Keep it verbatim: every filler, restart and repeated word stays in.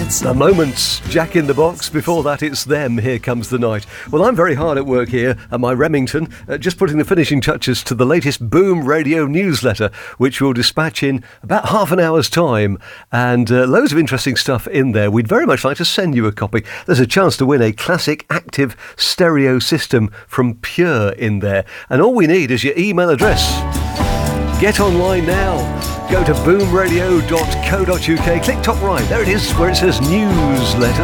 hits. The Moments, Jack in the Box. Before that, it's them, Here Comes the Night. Well, I'm very hard at work here at my Remington, uh, just putting the finishing touches to the latest Boom Radio newsletter, which we'll dispatch in about half an hour's time. And uh, loads of interesting stuff in there. We'd very much like to send you a copy. There's a chance to win a classic active stereo system from Pure in there. And all we need is your email address. Get online now. Go to boom radio dot co dot uk. Click top right. There it is, where it says newsletter.